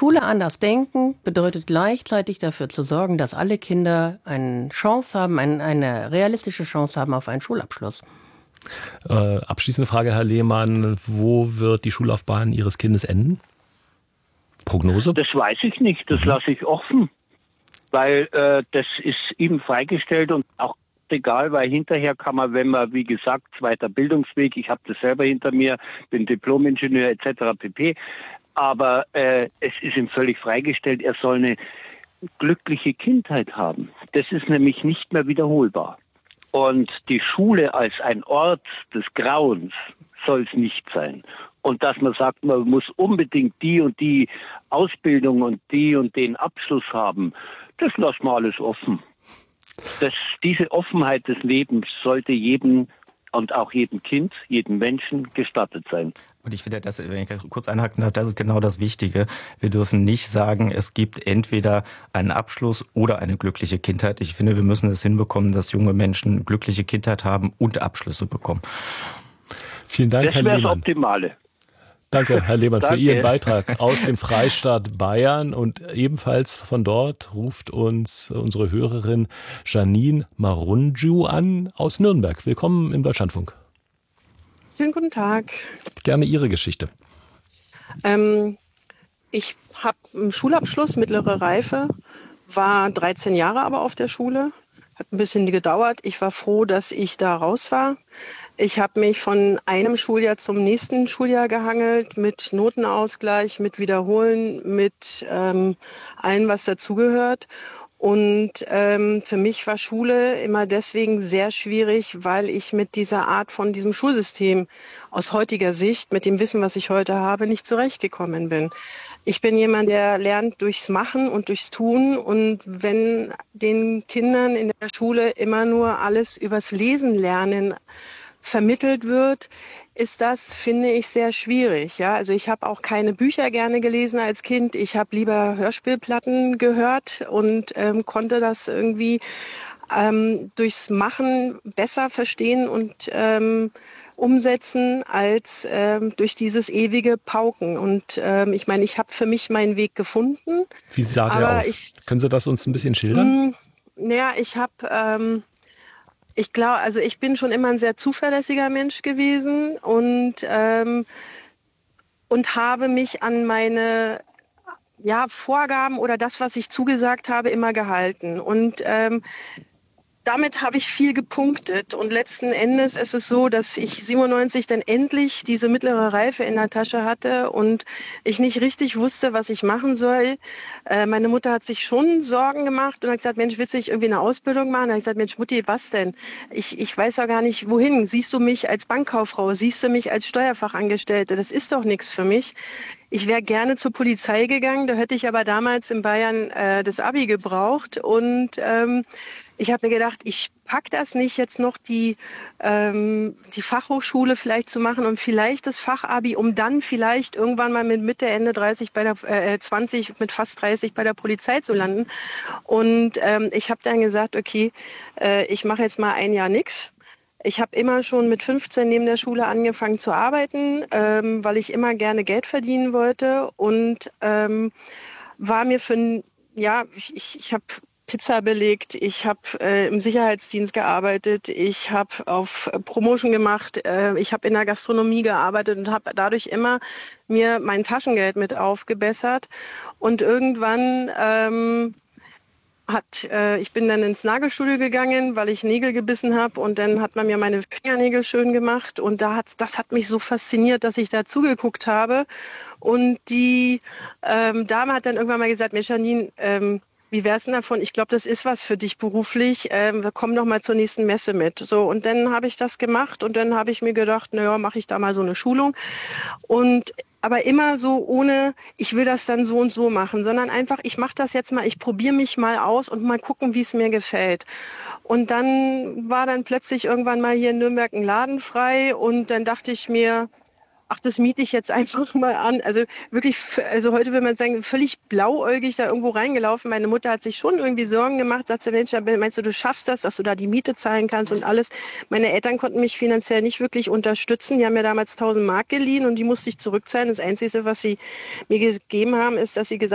Schule anders denken bedeutet gleichzeitig dafür zu sorgen, dass alle Kinder eine Chance haben, eine realistische Chance haben auf einen Schulabschluss. Abschließende Frage, Herr Lehmann. Wo wird die Schullaufbahn Ihres Kindes enden? Prognose? Das weiß ich nicht. Das lasse ich offen. Weil das ist ihm freigestellt und auch egal, weil hinterher kann man, wenn man, wie gesagt, zweiter Bildungsweg, ich habe das selber hinter mir, bin Diplom-Ingenieur etc. pp., aber es ist ihm völlig freigestellt, er soll eine glückliche Kindheit haben. Das ist nämlich nicht mehr wiederholbar. Und die Schule als ein Ort des Grauens soll es nicht sein. Und dass man sagt, man muss unbedingt die und die Ausbildung und den Abschluss haben, das lassen wir alles offen. Diese Offenheit des Lebens sollte jedem und auch jedem Kind, jedem Menschen gestattet sein. Und ich finde, wenn ich kurz einhaken darf, das ist genau das Wichtige. Wir dürfen nicht sagen, es gibt entweder einen Abschluss oder eine glückliche Kindheit. Ich finde, wir müssen es hinbekommen, dass junge Menschen eine glückliche Kindheit haben und Abschlüsse bekommen. Vielen Dank, Herr Lehmann. Das wäre das Optimale. Danke, Herr Lehmann, für Ihren Beitrag aus dem Freistaat Bayern. Und ebenfalls von dort ruft uns unsere Hörerin Janine Marunju an aus Nürnberg. Willkommen im Deutschlandfunk. Schönen guten Tag. Gerne Ihre Geschichte. Ich habe einen Schulabschluss, mittlere Reife, war 13 Jahre aber auf der Schule. Hat ein bisschen gedauert. Ich war froh, dass ich da raus war. Ich habe mich von einem Schuljahr zum nächsten Schuljahr gehangelt, mit Notenausgleich, mit Wiederholen, mit allem, was dazugehört. Und für mich war Schule immer deswegen sehr schwierig, weil ich mit dieser Art von diesem Schulsystem aus heutiger Sicht, mit dem Wissen, was ich heute habe, nicht zurechtgekommen bin. Ich bin jemand, der lernt durchs Machen und durchs Tun. Und wenn den Kindern in der Schule immer nur alles übers Lesen lernen vermittelt wird, ist das, finde ich, sehr schwierig. Ja, also ich habe auch keine Bücher gerne gelesen als Kind. Ich habe lieber Hörspielplatten gehört und konnte das irgendwie durchs Machen besser verstehen und umsetzen als durch dieses ewige Pauken. Und ich meine, ich habe für mich meinen Weg gefunden. Wie sah der aus? Können Sie das uns ein bisschen schildern? Ich habe ich glaube, also ich bin schon immer ein sehr zuverlässiger Mensch gewesen und habe mich an meine Vorgaben oder das, was ich zugesagt habe, immer gehalten. Und damit habe ich viel gepunktet und letzten Endes ist es so, dass ich 97 dann endlich diese mittlere Reife in der Tasche hatte und ich nicht richtig wusste, was ich machen soll. Meine Mutter hat sich schon Sorgen gemacht und hat gesagt, Mensch, willst du nicht irgendwie eine Ausbildung machen? Da habe ich gesagt, Mensch, Mutti, was denn? Ich weiß ja gar nicht, wohin. Siehst du mich als Bankkauffrau? Siehst du mich als Steuerfachangestellte? Das ist doch nichts für mich. Ich wäre gerne zur Polizei gegangen, da hätte ich aber damals in Bayern das Abi gebraucht und ich habe mir gedacht, ich pack das nicht, jetzt noch die Fachhochschule vielleicht zu machen und vielleicht das Fachabi, um dann vielleicht irgendwann mal mit Mitte, Ende 30 20, mit fast 30 bei der Polizei zu landen. Und ich habe dann gesagt, okay, ich mache jetzt mal ein Jahr nichts. Ich habe immer schon mit 15 neben der Schule angefangen zu arbeiten, weil ich immer gerne Geld verdienen wollte und war mir ich habe Pizza belegt, ich habe im Sicherheitsdienst gearbeitet, ich habe auf Promotion gemacht, ich habe in der Gastronomie gearbeitet und habe dadurch immer mir mein Taschengeld mit aufgebessert und irgendwann ich bin dann ins Nagelstudio gegangen, weil ich Nägel gebissen habe und dann hat man mir meine Fingernägel schön gemacht und das hat mich so fasziniert, dass ich da zugeguckt habe und die Dame hat dann irgendwann mal gesagt, Mensch Janine, wie wär's denn davon? Ich glaube, das ist was für dich beruflich. Wir kommen doch mal zur nächsten Messe mit. So, und dann habe ich das gemacht und dann habe ich mir gedacht, naja, mache ich da mal so eine Schulung. Aber immer so ohne, ich will das dann so und so machen, sondern einfach, ich mache das jetzt mal, ich probiere mich mal aus und mal gucken, wie es mir gefällt. Und dann war dann plötzlich irgendwann mal hier in Nürnberg ein Laden frei und dann dachte ich mir, ach, das miete ich jetzt einfach mal an. Also wirklich, also heute würde man sagen, völlig blauäugig da irgendwo reingelaufen. Meine Mutter hat sich schon irgendwie Sorgen gemacht, sagte, Mensch, meinst du schaffst das, dass du da die Miete zahlen kannst und alles. Meine Eltern konnten mich finanziell nicht wirklich unterstützen. Die haben mir damals 1000 Mark geliehen und die musste ich zurückzahlen. Das Einzige, was sie mir gegeben haben, ist, dass sie gesagt